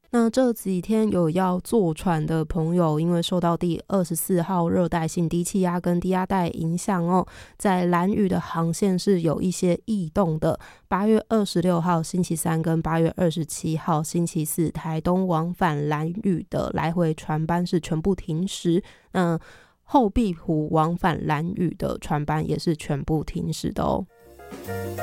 那这几天有要坐船的朋友，因为受到第24号热带性低气压跟低压带影响哦，在兰屿的航线是有一些异动的。8月26号星期三跟8月27号星期四，台东往返兰屿的来回船班是全部停驶。那后壁湖往返兰屿的船班也是全部停驶的哦。